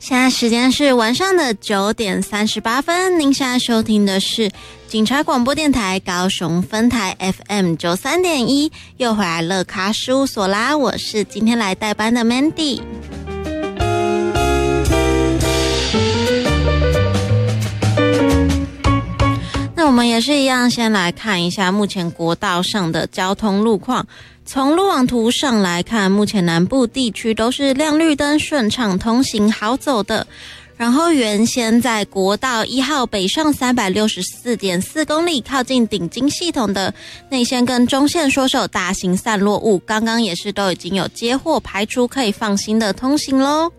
现在时间是晚上的9:38，您现在收听的是警察广播电台高雄分台 FM 93.1，又回来乐咖事务所啦，我是今天来代班的 Mandy。那我们也是一样，先来看一下目前国道上的交通路况。从路网图上来看，目前南部地区都是亮绿灯，顺畅通行，好走的。然后原先在国道1号北上364.4公里，靠近顶金系统的内线跟中线说手大型散落物，刚刚也是都已经有接获排除，可以放心的通行咯。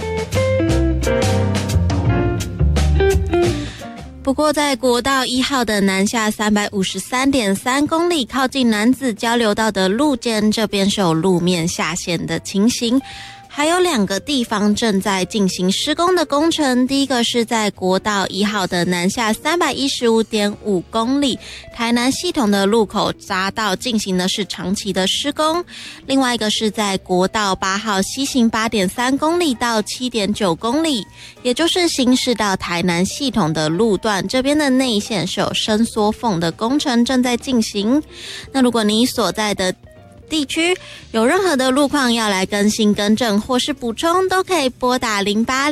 不过在国道1号的南下353.3公里，靠近楠梓交流道的路肩，这边是有路面下陷的情形。还有2个地方正在进行施工的工程，第一个是在国道1号的南下315.5公里，台南系统的路口匝道进行的是长期的施工，另外一个是在国道8号西行8.3公里到7.9公里，也就是新市到台南系统的路段，这边的内线是有伸缩缝的工程正在进行。那如果你所在的地区有任何的路况要来更新更正或是补充，都可以拨打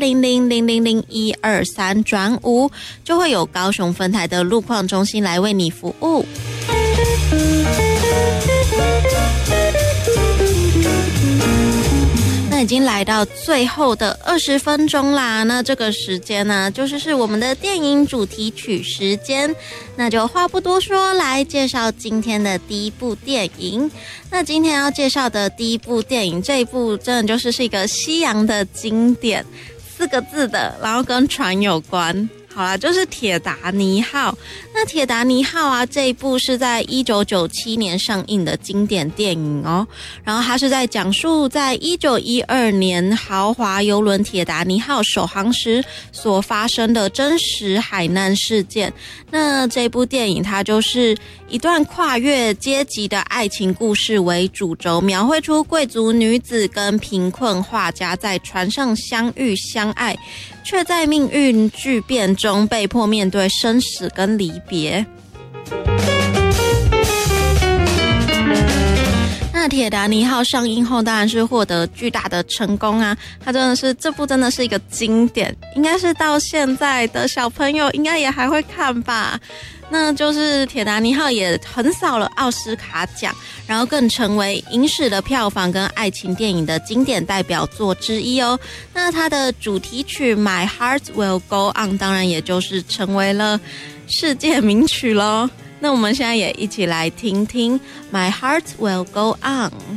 0800000123转5，就会有高雄分台的路况中心来为你服务。那已经来到最后的20分钟啦，那这个时间呢，就是我们的电影主题曲时间。那就话不多说，来介绍今天的第一部电影。那今天要介绍的第一部电影，这一部真的是一个西洋的经典，4个字的，然后跟船有关。好啦，就是铁达尼号。那铁达尼号啊，这一部是在1997年上映的经典电影哦。然后它是在讲述在1912年豪华邮轮铁达尼号首航时所发生的真实海难事件。那这部电影它就是一段跨越阶级的爱情故事为主轴，描绘出贵族女子跟贫困画家在船上相遇相爱，却在命运巨变中被迫面对生死跟离别。那铁达尼号上映后当然是获得巨大的成功啊，这部真的是一个经典，应该是到现在的小朋友应该也还会看吧。那就是铁达尼号也横扫了奥斯卡奖，然后更成为影史的票房跟爱情电影的经典代表作之一哦。那它的主题曲 My Heart Will Go On 当然也就是成为了世界名曲咯。那我们现在也一起来听听 My Heart Will Go On。